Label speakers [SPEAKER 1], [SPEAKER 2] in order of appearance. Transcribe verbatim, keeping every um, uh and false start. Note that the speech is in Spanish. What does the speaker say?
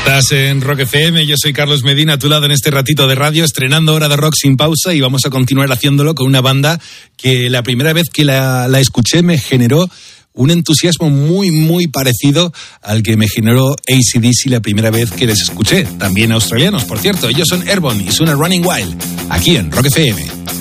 [SPEAKER 1] Estás en Rock F M, yo soy Carlos Medina, a tu lado en este ratito de radio, estrenando Hora de Rock sin pausa, y vamos a continuar haciéndolo con una banda que la primera vez que la, la escuché me generó un entusiasmo muy, muy parecido al que me generó A C D C la primera vez que les escuché. También australianos, por cierto. Ellos son Airborne y suena Running Wild, aquí en Rock F M.